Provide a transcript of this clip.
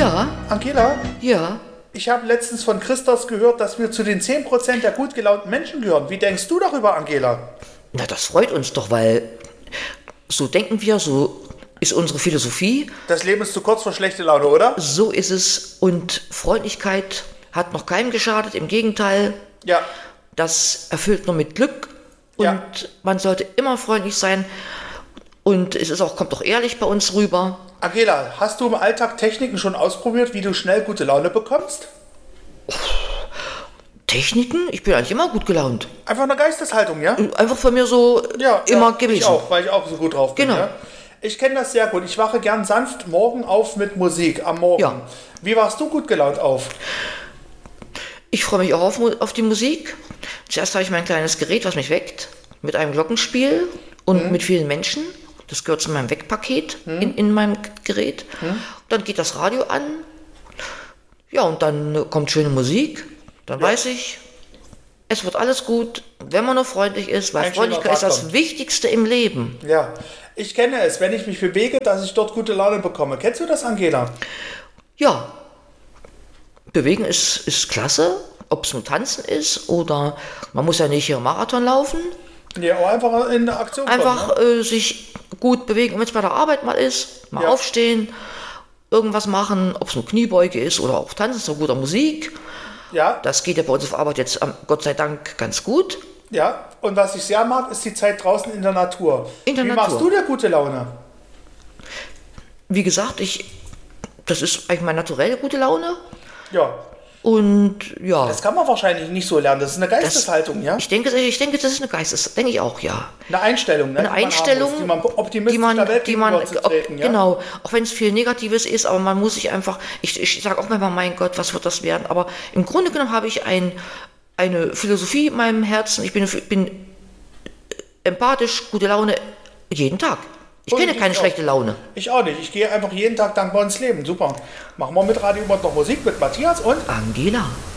Ja, Angela, ja. ich habe letztens von Christos gehört, dass wir zu den 10% der gut gelaunten Menschen gehören. Wie denkst du darüber, Angela? Na, das freut uns doch, weil so denken wir, so ist unsere Philosophie, Das Leben ist zu kurz für schlechte Laune, oder? so ist es. Und Freundlichkeit hat noch keinem geschadet, im Gegenteil, Ja. das erfüllt nur mit Glück. Und Ja. man sollte immer freundlich sein. Und es ist auch, kommt auch ehrlich bei uns rüber. Angela, hast du im Alltag Techniken schon ausprobiert, wie du schnell gute Laune bekommst? Techniken? Ich bin eigentlich immer gut gelaunt. Einfach eine Geisteshaltung, ja? Einfach von mir so immer gewesen. Ich auch, weil ich auch so gut drauf bin. Genau. Ja? Ich kenne das sehr gut. Ich wache gern sanft morgen auf mit Musik am Morgen. Ja. Wie wachst du gut gelaunt auf? Ich freue mich auch auf die Musik. Zuerst habe ich mein kleines Gerät, was mich weckt, mit einem Glockenspiel und mit vielen Menschen. Das gehört zu meinem Weckpaket in meinem Gerät. Dann geht das Radio an. Ja, und dann kommt schöne Musik. Dann weiß ich, es wird alles gut, wenn man nur freundlich ist, weil Ein schöner Freundlichkeit ist Tag das kommt. Wichtigste im Leben. Ja, ich kenne es, wenn ich mich bewege, dass ich dort gute Laune bekomme. Kennst du das, Angela? Ja, Bewegen ist klasse, ob es nur Tanzen ist oder man muss ja nicht hier Marathon laufen. Ja, auch einfach in eine Aktion Einfach kommen, ne? sich gut bewegen, wenn es bei der Arbeit mal ist, mal Ja. aufstehen, irgendwas machen, ob es nur Kniebeuge ist oder auch Tanzen zu guter Musik. Ja, Das geht ja bei uns auf Arbeit jetzt Gott sei Dank ganz gut. ja. Und was ich sehr mag, ist die Zeit draußen in der Natur. In der Wie Natur. machst du dir gute Laune? Wie gesagt, das ist eigentlich meine naturelle gute Laune. Ja, Und ja, das kann man wahrscheinlich nicht so lernen. Das ist eine Geisteshaltung, ja? ich denke, das ist eine denke ich auch, ja. Eine Einstellung, ne? Eine die man haben Einstellung, muss, die man optimistisch der Welt gegenüberzutreten, ja? genau, auch wenn es viel Negatives ist, aber man muss sich einfach, ich sage auch manchmal, mein Gott, was wird das werden? Aber im Grunde genommen habe ich eine Philosophie in meinem Herzen. Ich bin empathisch, gute Laune jeden Tag. Ich kenne keine schlechte Laune. Ich auch nicht. Ich gehe einfach jeden Tag dankbar ins Leben. Super. Machen wir mit Radio Mord noch Musik mit Matthias und Angela.